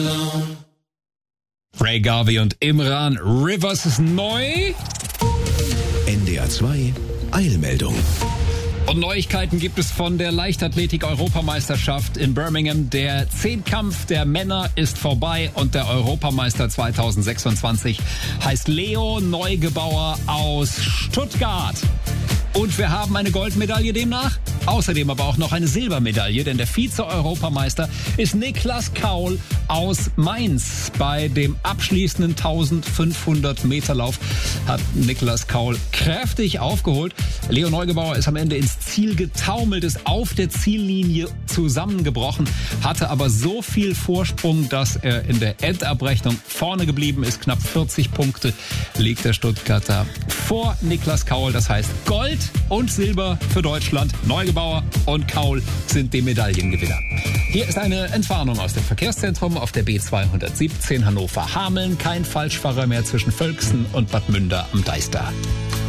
Ray Garvey und Imran, Rivers ist neu. NDR 2 Eilmeldung. Und Neuigkeiten gibt es von der Leichtathletik-Europameisterschaft in Birmingham. Der Zehnkampf der Männer ist vorbei und der Europameister 2026 heißt Leo Neugebauer aus Stuttgart. Und wir haben eine Goldmedaille demnach. Außerdem aber auch noch eine Silbermedaille, denn der Vize-Europameister ist Niklas Kaul aus Mainz. Bei dem abschließenden 1500 Meter Lauf hat Niklas Kaul kräftig aufgeholt. Leo Neugebauer ist am Ende ins Ziel getaumelt, ist auf der Ziellinie zusammengebrochen, hatte aber so viel Vorsprung, dass er in der Endabrechnung vorne geblieben ist. Knapp 40 Punkte liegt der Stuttgarter vor Niklas Kaul. Das heißt Gold und Silber für Deutschland. Neugebauer und Kaul sind die Medaillengewinner. Hier ist eine Entwarnung aus dem Verkehrszentrum auf der B217 Hannover-Hameln. Kein Falschfahrer mehr zwischen Völksen und Bad Münder am Deister.